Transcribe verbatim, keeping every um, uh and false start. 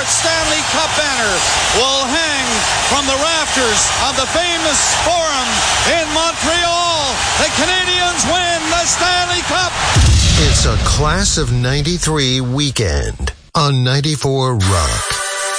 fourth Stanley Cup banner will hang from the rafters of the famous Forum in Montreal. The Canadiens win the Stanley Cup. It's a Class of ninety-three weekend on ninety-four Rock.